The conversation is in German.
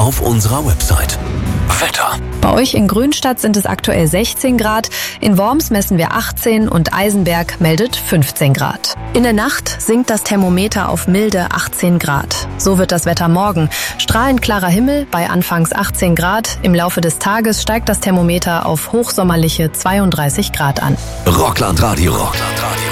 auf unserer Website. Wetter. Bei euch in Grünstadt sind es aktuell 16 Grad, in Worms messen wir 18 und Eisenberg meldet 15 Grad. In der Nacht sinkt das Thermometer auf milde 18 Grad. So wird das Wetter morgen. Strahlend klarer Himmel bei anfangs 18 Grad. Im Laufe des Tages steigt das Thermometer auf hochsommerliche 32 Grad an. Rockland Radio.